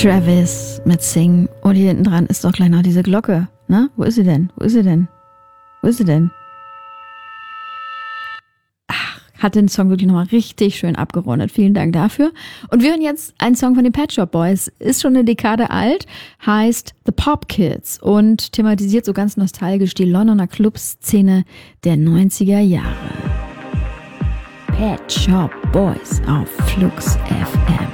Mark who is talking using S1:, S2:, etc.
S1: Travis mit Sing. Und hier hinten dran ist doch gleich noch diese Glocke. Na, wo ist sie denn? Wo ist sie denn? Wo ist sie denn? Ach, hat den Song wirklich nochmal richtig schön abgerundet. Vielen Dank dafür. Und wir hören jetzt einen Song von den Pet Shop Boys. Ist schon eine Dekade alt, heißt The Pop Kids und thematisiert so ganz nostalgisch die Londoner Clubszene der 90er Jahre. Pet Shop Boys auf Flux FM.